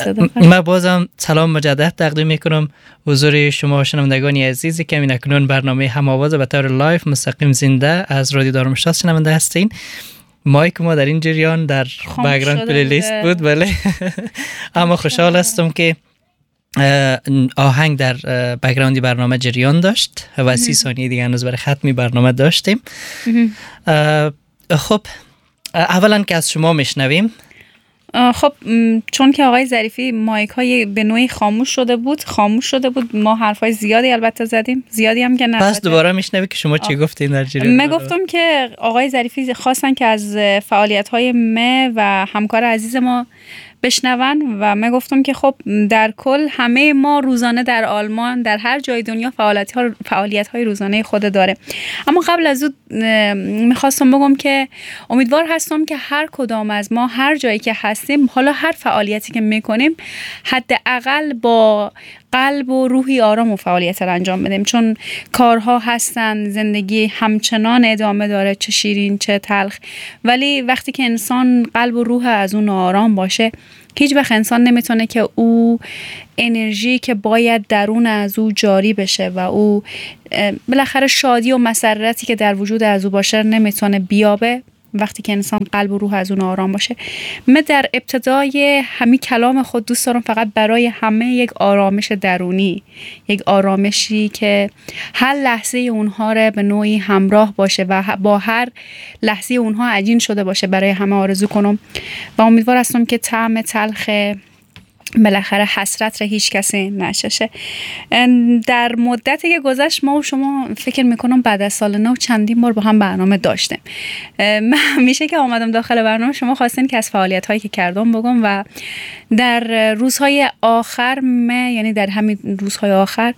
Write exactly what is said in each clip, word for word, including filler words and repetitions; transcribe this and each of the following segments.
صداقت. من بازم سلام مجدد تقدیم میکنم حضور شما شنوندگان عزیزی که این اکنون برنامه هم‌آواز به طور لایف مستقیم زنده از رادیو دارمشتات شنونده هستین. مایک ما در این جریان در بک‌گراند پلیلیست بود بله. اما خوشحال هستم که آهنگ در بک‌گراندی برنامه جریان داشت و سی ثانیه دیگه هنوز برای ختمی برنامه داشتیم. خب اولا که از شما میشنویم. خب چون که آقای ظریفی مایک های به نوعی خاموش شده بود خاموش شده بود ما حرفای زیادی البته زدیم، زیادی هم که نه. پس دوباره میشنوی که شما چی گفتین در جریان؟ من گفتم که آقای ظریفی خواستن که از فعالیت های ما و همکار عزیز ما بشنون و من گفتم که خب در کل همه ما روزانه در آلمان در هر جای دنیا فعالیت ها فعالیت های روزانه خود داره. اما قبل از اون میخواستم بگم که امیدوار هستم که هر کدام از ما هر جایی که هستیم حالا هر فعالیتی که میکنیم حداقل با قلب و روحی آرام و فعالیت را انجام بدیم، چون کارها هستن، زندگی همچنان ادامه داره، چه شیرین چه تلخ، ولی وقتی که انسان قلب و روح از اون آرام باشه هیچ وقت انسان نمیتونه که او انرژی که باید درون از او جاری بشه و او بالاخره شادی و مسرتی که در وجود از او باشه نمیتونه بیابه وقتی که انسان قلب و روح از اون آرام باشه. من در ابتدای همین کلام خود دوست دارم فقط برای همه یک آرامش درونی، یک آرامشی که هر لحظه اونها رو به نوعی همراه باشه و با هر لحظه اونها عجین شده باشه برای همه آرزو کنم و امیدوار هستم که طعم تلخ بالاخره حسرت را هیچ کسی نششه. در مدتی که گذشت ما و شما فکر میکنم بعد از سال نو چندین بار با هم برنامه داشتیم. من همیشه که آمدم داخل برنامه شما خواستین که از فعالیت هایی که کردم بگم و در روزهای آخر من یعنی در همین روزهای آخر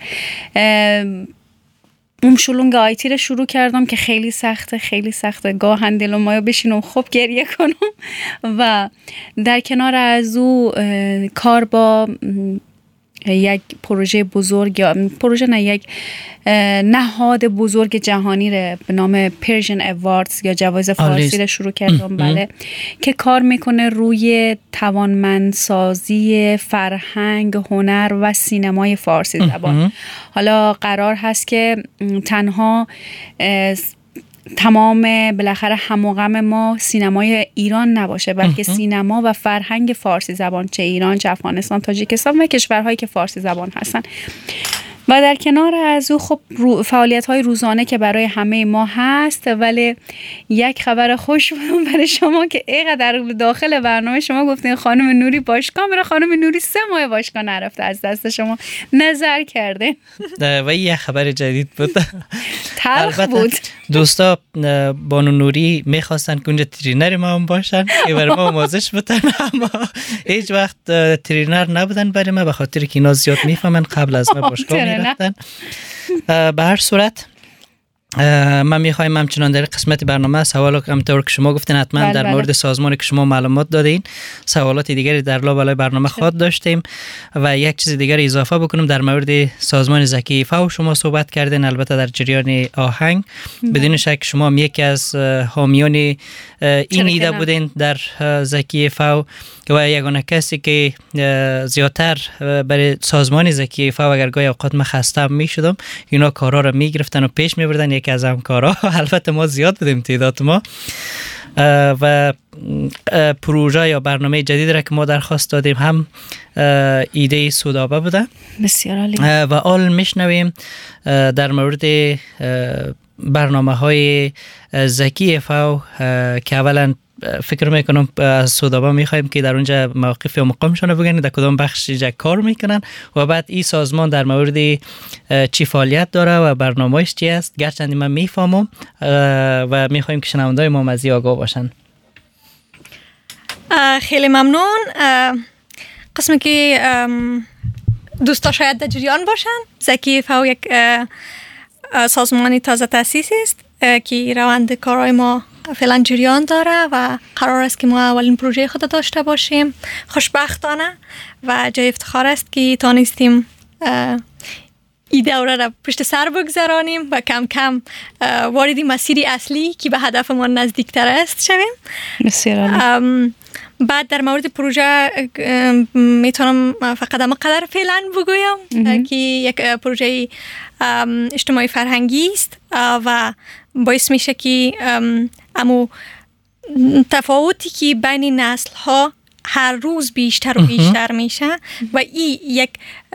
اومشولونگ آیتی رو شروع کردم که خیلی سخته خیلی سخته گاهن دلم مایا بشینم خوب گریه کنم و در کنار از او کار با یک پروژه بزرگ یا پروژه نه یک نهاد بزرگ جهانی رو به نام پرژن اواردز یا جوایز فارسی رو شروع کردم بله که کار میکنه روی توانمندسازی فرهنگ، هنر و سینمای فارسی زبان. حالا قرار هست که تنها تمام بالاخره هم و غم ما سینمای ایران نباشه بلکه سینما و فرهنگ فارسی زبان، چه ایران چه افغانستان تاجیکستان و کشورهایی که فارسی زبان هستن. و در کنار از او خب فعالیت های روزانه که برای همه ما هست، ولی یک خبر خوش بودم برای شما که اینقدر داخل برنامه شما گفتین خانم نوری باشگاه میره، خانم نوری سه ماه باشگاه نرفته، از دست شما نظر کرده و یه خبر جدید بود تلخ بود. دوستا بانو نوری میخواستن که اونجا ترینر ما هم باشن که برای ما آموزش بدن اما هیچ وقت ترینر نبودن برای ما به خاطر که اینا زیاد میفهمن قبل از ما باشگاه میرفتن. به هر صورت من میخوایم همچنان در قسمت برنامه سوال که همطور که شما گفتین حتما بل در بله. مورد سازمانی که شما معلومات دادین سوالات دیگری در لابلای برنامه خواهد داشتیم و یک چیز دیگر اضافه بکنم در مورد سازمان زکی ایفا شما صحبت کردین البته در جریان آهنگ بله. بدون شک شما هم یکی از حامیان این ایده بودین در زکی ایفا و یگانه کسی که زیادتر برای سازمان زکی ایفا اگر گاهی اوقات من خسته میشدم اینا کارا رو میگرفتن و پیش میبردن. یکی از همکارا البته ما زیاد بودیم تعداد ما و پروژه یا برنامه جدید را که ما درخواست دادیم هم ایده سودابه بوده. بسیار عالی. و آل میشنویم در مورد برنامه های زکی ایفا که اولا فکر میکنم از سودابه میخوایم که در اونجا موقف و مقامشون بگن در کدام بخش کار میکنن و بعد این سازمان در مورد چی فعالیت داره و برنامه‌اش چی است گرچند من میفهمم و میخوایم که شنونده‌های ما از این آگاه باشن. خیلی ممنون. قسمی که دوستا شاید در جریان باشن زکی ایفا یک سازمانی تازه تأسیس است که روند کارهای ما فعلا جریان داره و قرار است که ما اولین پروژه خود داشته باشیم خوشبختانه و جای افتخار است که تانستیم این دوره را پشت سر بگذرانیم و کم کم وارد مسیر اصلی که به هدف ما نزدیکتر است شویم. بسیار عالی. بعد در مورد پروژه میتونم فقط اما قدر فعلا بگویم که یک پروژه اجتماعی فرهنگی است و باعث میشه که امو تفاوتی که بین نسل ها هر روز بیشتر و بیشتر میشه و این یک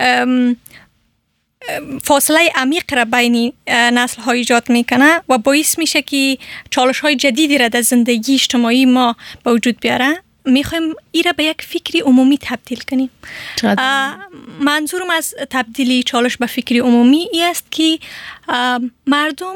فاصله عمیق را بین نسل ها ایجاد میکنه و باعث میشه که چالش های جدیدی را در زندگی اجتماعی ما به وجود بیاره. میخوایم این را به یک فکری عمومی تبدیل کنیم. منظورم از تبدیلی چالش به فکری عمومی ای است که مردم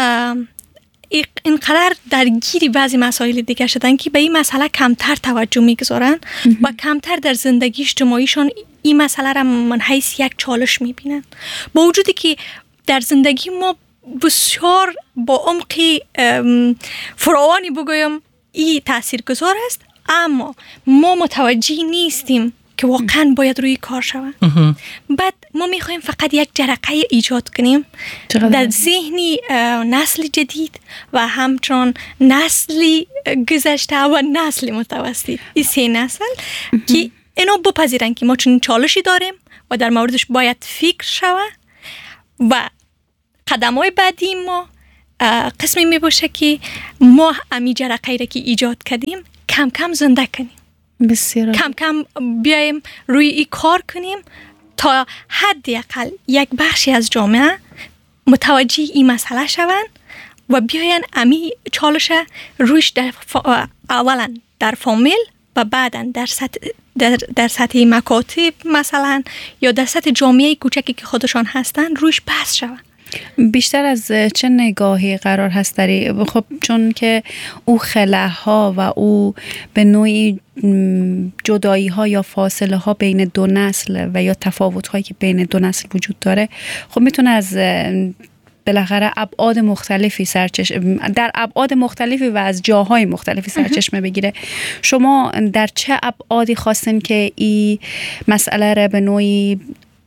اینقدر درگیری بعضی مسائل دیگه شدن که به این مسئله کمتر توجه میگذارن و کمتر در زندگی اجتماعیشون این مسئله را من حیث یک چالش میبینن، با وجودی که در زندگی ما بسیار با عمقی فراوانی بگویم این تأثیر گذار است، اما ما متوجه نیستیم که واقعا باید روی کار شود. بعد ما میخوایم فقط یک جرقه ایجاد کنیم در ذهنی نسل جدید و همچنان نسلی گذشته و نسل متوسط، این سه نسل که اینو بپذیرن که ما چون چالشی داریم و در موردش باید فکر شود و قدم‌های بعدی ما قسمی می باشه که ما امی جرقه را که ایجاد کردیم کم کم زنده کنیم، بسیار کم کم بیایم روی این کار کنیم تا حداقل یک بخشی از جامعه متوجه این مسئله شوند و بیاین امی چالش رویش در اولا در فامیل و بعدا در سطح در, در سطح مکاتب مثلا یا در سطح جامعه کوچکی که خودشان هستن رویش بحث شوند. بیشتر از چه نگاهی قرار هست داری؟ خب چون که او خلاها و او به نوعی جدایی ها یا فاصله ها بین دو نسل و یا تفاوت هایی که بین دو نسل وجود داره، خب میتونه از بالاخره ابعاد مختلفی سرچشمه در ابعاد مختلفی و از جاهای مختلفی سرچشمه بگیره. شما در چه ابعادی خواستین که این مسئله را به نوعی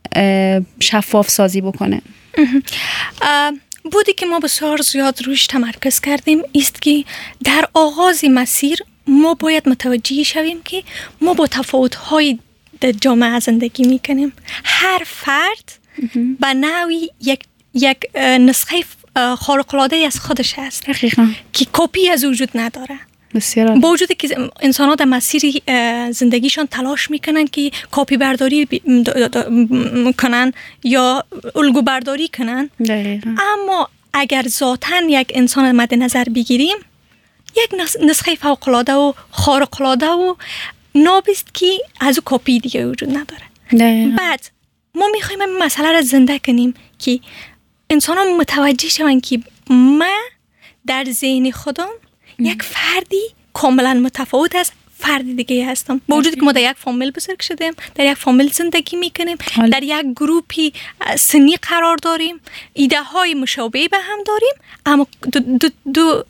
شفاف سازی بکنه؟ بودی که ما بسیار زیاد روش تمرکز کردیم است که در آغاز مسیر ما باید متوجه شویم که ما با تفاوت‌های در جامعه زندگی میکنیم. هر فرد به نوعی یک یک نسخه خارق‌العاده از خودش هست. دقیقاً. که کپی از وجود نداره. بسیار. با وجودی که انسان‌ها در مسیر زندگیشان تلاش میکنن که کپی برداری کنن یا الگو برداری کنن. دقیقاً. اما اگر ذاتاً یک انسان مد نظر بگیریم، یک نسخه فوق‌العاده و خارق‌العاده و نابست که از او کپی دیگه وجود نداره. دقیقاً. بعد ما میخوایم این مسئله را زنده کنیم که انسان‌ها متوجه شون که من در ذهن خودم یک فردی کاملا متفاوت از فردی دیگه هستم. با وجودی که ما در یک فامیل بزرگ شدیم، در یک فامیل زندگی میکنیم، در یک گروپی سنی قرار داریم، ایده های مشابه به هم داریم، اما دو, دو, دو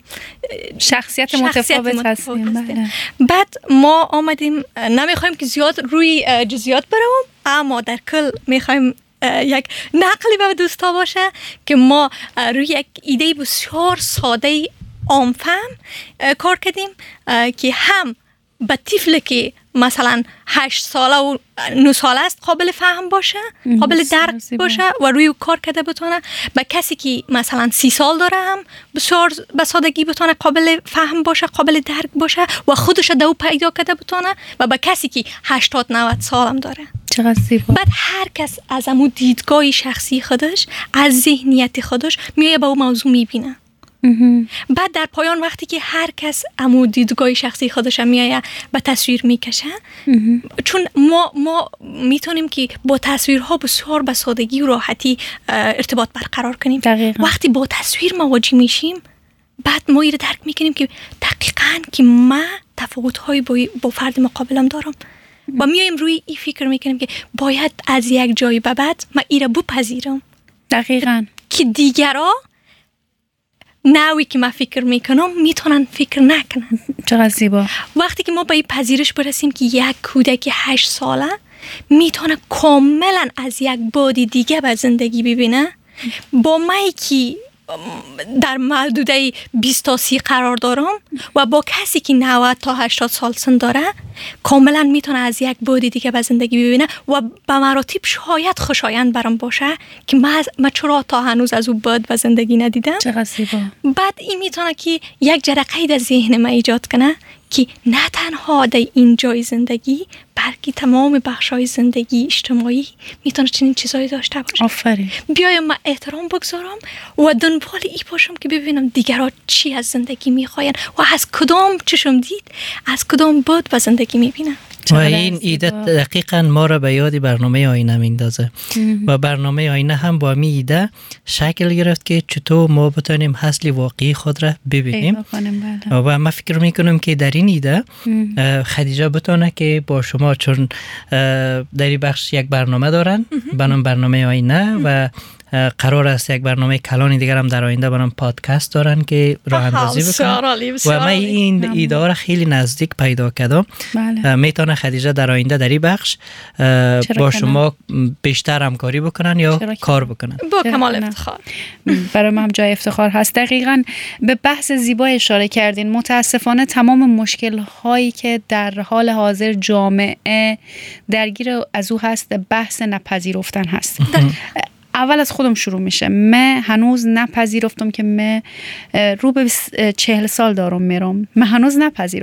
شخصیت, شخصیت متفاوت هستیم. بعد ما آمدیم، نمیخوایم که زیاد روی جزئیات بروم، اما در کل میخوایم یک نقلی به دوستا باشه که ما روی یک ایده بسیار ساده عام فهم کار کردیم که هم به طفل که مثلا هشت ساله و نه ساله است قابل فهم باشه، قابل درک باشه و روی کار کرده بتونه، به کسی که مثلا سی سال داره هم بسیار به سادگی بتونه قابل فهم باشه، قابل درک باشه و خودش دو پیدا کرده بتونه، و به کسی که هشتاد نود سال هم داره. چقدر زیبا. بعد هر کس از امو دیدگاه شخصی خودش، از ذهنیت خودش میایه با اون موضوع میبینه. بعد در پایان وقتی که هر کس امو دیدگاه شخصی خودش میایه به تصویر میکشه، چون ما ما میتونیم که با تصویرها بسیار به سادگی و راحتی ارتباط برقرار کنیم. دقیقا. وقتی با تصویر مواجه میشیم، بعد ما اینو درک میکنیم که دقیقاً که من تفاوت‌های با, با فرد مقابلم دارم و میایم روی این فکر میکنیم که باید از یک جایی به بعد من ایره بپذیرم. دقیقاً. که دیگرها نوی که من فکر میکنم میتونن فکر نکنن. چقدر زیبا. وقتی که ما به این پذیرش برسیم که یک کودک هشت ساله میتونه کاملا از یک بعد دیگه به زندگی ببینه، با مایی که در محدوده بیست تا سی قرار دارم و با کسی که نود تا هشتاد سال سن داره کاملا میتونه از یک بعد دیگه به زندگی ببینه و به مراتب شاید خوشایند برام باشه که من ما چرا تا هنوز از اون بعد به زندگی ندیدم. چقدر زیبا. بعد این میتونه که یک جرقه در ذهن ما ایجاد کنه که نه تنها در این جای زندگی بلکه تمام بخشای زندگی اجتماعی میتونه چنین چیزایی داشته باشه. آفرین. بیایم من احترام بگذارم و دنبال ای باشم که ببینم دیگران چی از زندگی میخواین و از کدام چشم دید از کدام بود و زندگی میبینن. و این ایده دقیقا ما را به یاد برنامه آینه میندازه و برنامه آینه هم با می ایده شکل گرفت که چطور ما بتونیم اصل واقعی خود را ببینیم. و من فکر میکنم که در این ایده خدیجه بتونه که با شما، چون در این بخش یک برنامه دارن به نام برنامه آینه و قرار است یک برنامه کلانی دیگر هم در آینده برام پادکست دارن که راه اندازی بکنن و من این ایده را خیلی نزدیک پیدا کردم. میتونه خدیجه در آینده در این بخش با شما بیشتر همکاری بکنن یا کار بکنن. با کمال افتخار. برای من هم جای افتخار هست. دقیقاً به بحث زیبا اشاره کردین. متاسفانه تمام مشکل هایی که در حال حاضر جامعه درگیر از او هست بحث نپذیرفتن هست. اول از خودم شروع میشه. من هنوز نپذیرفتم که من رو به چهل سال دارم میرم. من هنوز نپذیرفتم.